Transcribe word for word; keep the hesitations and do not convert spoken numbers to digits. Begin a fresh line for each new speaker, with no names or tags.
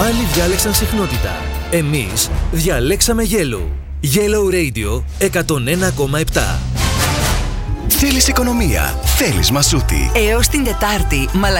Άλλοι διάλεξαν συχνότητα. Εμείς διαλέξαμε Yellow. Yellow Radio εκατόν ένα κόμμα επτά.
Θέλεις οικονομία, θέλεις Μασούτη.
Έως την Τετάρτη,